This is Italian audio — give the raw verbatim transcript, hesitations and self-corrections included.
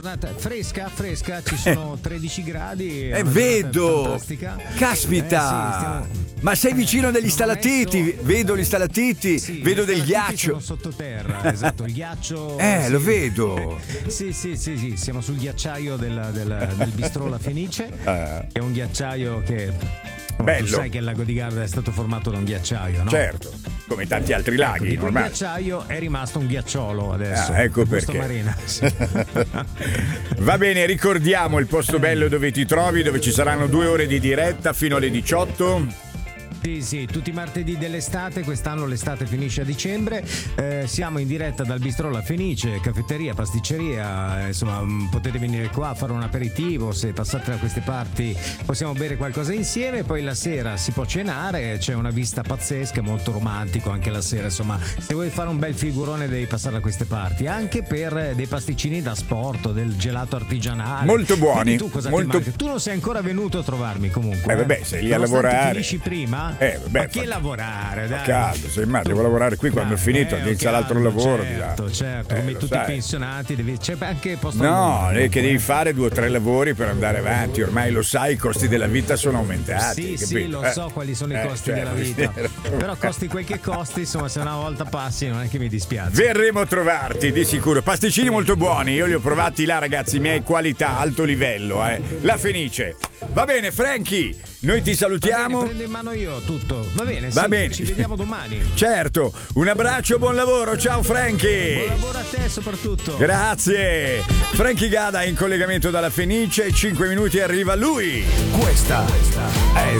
Fresca, fresca, ci sono tredici gradi. Eh, vedo! Fantastica. Caspita! Eh, sì, stiamo... Ma sei vicino eh, degli stalattiti? messo... Vedo gli stalattiti, sì, vedo gli del stalattiti ghiaccio. sono sottoterra, esatto, il ghiaccio. Eh, sì. lo vedo. Sì, sì, sì, sì, siamo sul ghiacciaio del, del, del Bistrò La Fenice. Ah. È un ghiacciaio che... Bello. Tu sai che il lago di Garda è stato formato da un ghiacciaio, no? Certo, come tanti altri laghi, Ecco, di quel normale. ghiacciaio è rimasto un ghiacciolo adesso. Ah, ecco Busto perché. Marina. Sì. Va bene, ricordiamo il posto bello dove ti trovi, dove ci saranno due ore di diretta fino alle diciotto. Sì, sì, tutti i martedì dell'estate, quest'anno l'estate finisce a dicembre, eh, siamo in diretta dal Bistrò La Fenice, caffetteria, pasticceria, insomma potete venire qua a fare un aperitivo, se passate da queste parti possiamo bere qualcosa insieme, poi la sera si può cenare, c'è una vista pazzesca, molto romantico anche la sera, insomma se vuoi fare un bel figurone devi passare da queste parti, anche per dei pasticcini da sport, del gelato artigianale. Molto buoni. Tu cosa molto... ti manca? Tu non sei ancora venuto a trovarmi comunque. Eh vabbè, sei lì a Nonostante lavorare. finisci prima? Eh, vabbè, ma che fa... lavorare, dai. Caldo, sei ma devo lavorare qui quando Dai, ho finito, eh, inizia caldo, l'altro lavoro. Certo, di là. certo, Eh, come lo tutti sai. i pensionati, devi... c'è anche posto. No, al è che devi eh. fare due o tre lavori per andare avanti, ormai lo sai, i costi della vita sono aumentati. Sì, sì, capito? lo Eh. so quali sono Eh, i costi cioè, della vita. Però costi quel che costi, insomma, se una volta passi non è che mi dispiace. Verremo a trovarti di sicuro. Pasticcini molto buoni, io li ho provati là, ragazzi, miei, qualità, alto livello, eh. La Fenice. Va bene, Frankie, noi ti salutiamo. Va bene, prendo in mano io tutto. Va bene, Va sì, bene. ci vediamo domani. Certo, un abbraccio, buon lavoro, ciao Frankie. Buon lavoro a te soprattutto. Grazie. Frankie Gada in collegamento dalla Fenice, cinque minuti e arriva lui. Questa è